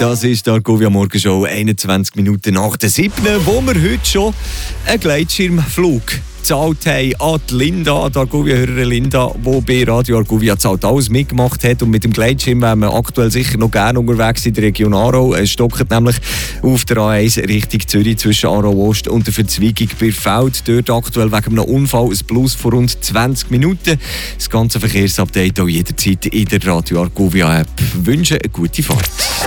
Das ist die Argovia Morgenshow, 21 Minuten nach der 7, wo wir heute schon einen Gleitschirmflug gezahlt haben an die Linda, die Argovia-Hörerin Linda, die bei Radio Argovia zahlt alles mitgemacht hat. Und mit dem Gleitschirm wären wir aktuell sicher noch gerne unterwegs in der Region Aarau. Es stockt nämlich auf der A1 Richtung Zürich zwischen Aarau Ost und der Verzweigung bei Feld. Dort aktuell wegen einem Unfall ein Plus von rund 20 Minuten. Das ganze Verkehrsupdate auch jederzeit in der Radio Argovia App. Ich wünsche eine gute Fahrt.